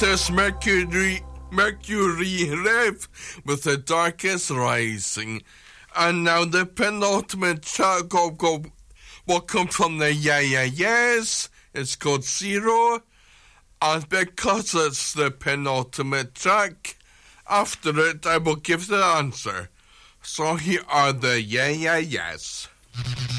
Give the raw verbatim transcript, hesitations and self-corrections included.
This Mercury, Mercury Rev with The Darkest Rising. And now the penultimate track go, go, will come from the Yeah Yeah Yeahs. It's called Zero. And because it's the penultimate track, after it I will give the answer. So here are the Yeah Yeah Yeahs.